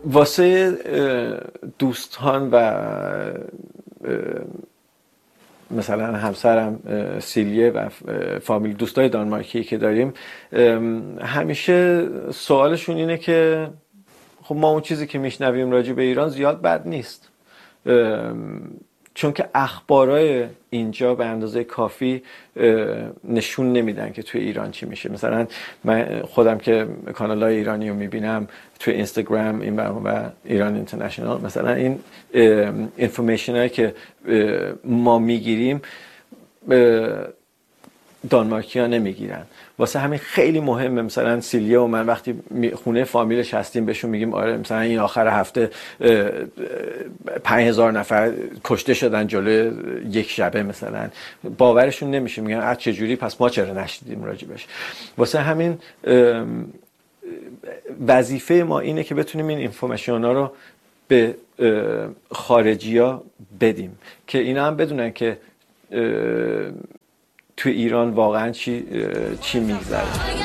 واسه دوستان و مثلا همسرم سیلیه و فامیل دوستای دانمارکی که داریم، همیشه سوالشون اینه که خب ما اون چیزی که میشنویم راجع به ایران زیاد بد نیست، چون که اخبارای اینجا به اندازه کافی نشون نمیدن که توی ایران چی میشه. مثلا من خودم که کانالای ایرانی رو میبینم توی اینستاگرام این و ایران اینترنشنال، مثلا این اینفورمیشن هایی که ما میگیریم دانمارکی ها نمیگیرن. واسه همین خیلی مهمه. مثلا سیلیه و من وقتی خونه فامیلش هستیم بهشون میگیم آره مثلا این آخر هفته 5000 نفر کشته شدن جلوی یک شبه، مثلا باورشون نمیشه، میگن از چه جوری، پس ما چرا نشدیدیم راجبش. واسه همین وظیفه ما اینه که بتونیم این اینفورمیشن ها رو به خارجی ها بدیم که اینا هم بدونن که تو ایران واقعا چی میگذره.